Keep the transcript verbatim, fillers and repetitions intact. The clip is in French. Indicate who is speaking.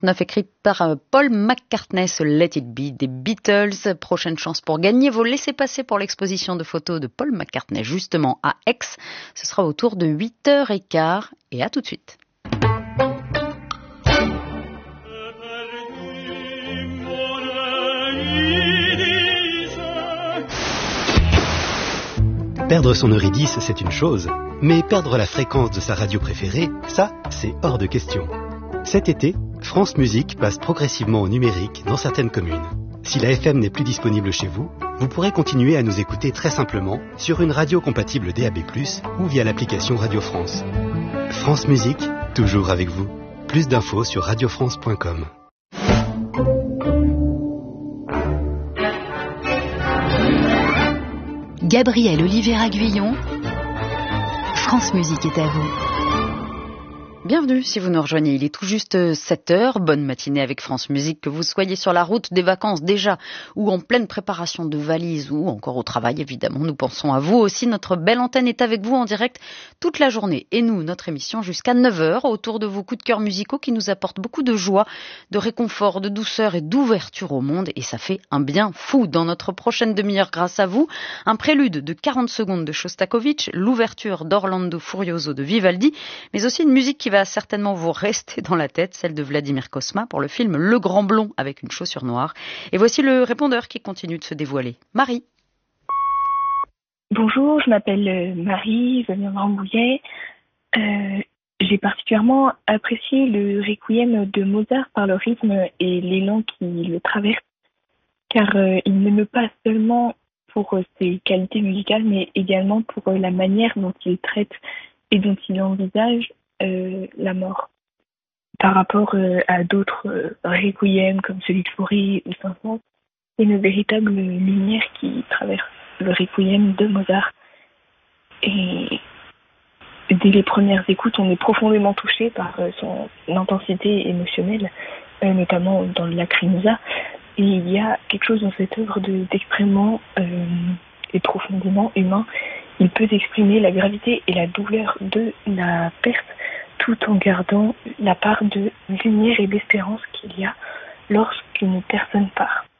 Speaker 1: soixante-neuf, écrit par Paul McCartney, ce Let It Be des Beatles. Prochaine chance pour gagner vos laissez-passer pour l'exposition de photos de Paul McCartney, justement à Aix. Ce sera autour de huit heures quinze et à tout de suite.
Speaker 2: Perdre son Eurydice, c'est une chose, mais perdre la fréquence de sa radio préférée, ça, c'est hors de question. Cet été, France Musique passe progressivement au numérique dans certaines communes. Si la F M n'est plus disponible chez vous, vous pourrez continuer à nous écouter très simplement sur une radio compatible D A B plus, ou via l'application Radio France. France Musique, toujours avec vous. Plus d'infos sur radio france point com.
Speaker 3: Gabriel Oliveira-Guyon, France Musique est à vous.
Speaker 1: Bienvenue si vous nous rejoignez, il est tout juste sept heures, bonne matinée avec France Musique, que vous soyez sur la route des vacances déjà ou en pleine préparation de valises ou encore au travail évidemment, nous pensons à vous aussi, notre belle antenne est avec vous en direct toute la journée et nous, notre émission jusqu'à neuf heures autour de vos coups de cœur musicaux qui nous apportent beaucoup de joie, de réconfort, de douceur et d'ouverture au monde et ça fait un bien fou dans notre prochaine demi-heure grâce à vous, un prélude de quarante secondes de Shostakovich, l'ouverture d'Orlando Furioso de Vivaldi, mais aussi une musique qui va certainement vous rester dans la tête, celle de Vladimir Cosma pour le film Le Grand Blond avec une chaussure noire. Et voici le répondeur qui continue de se dévoiler. Marie.
Speaker 4: Bonjour, je m'appelle Marie, je viens de Rambouillet. Euh, j'ai particulièrement apprécié le requiem de Mozart par le rythme et l'élan qui le traverse, car euh, il n'aime pas seulement pour euh, ses qualités musicales, mais également pour euh, la manière dont il traite et dont il envisage Euh, la mort par rapport euh, à d'autres euh, requiem comme celui de Fauré ou Saint-Saëns. C'est une véritable lumière qui traverse le requiem de Mozart et dès les premières écoutes on est profondément touché par euh, son intensité émotionnelle, euh, notamment dans le Lacrimosa, et il y a quelque chose dans cette œuvre de, d'extrêmement euh, et profondément humain. Il peut exprimer la gravité et la douleur de la perte tout en gardant la part de lumière et d'espérance qu'il y a lorsqu'une personne part.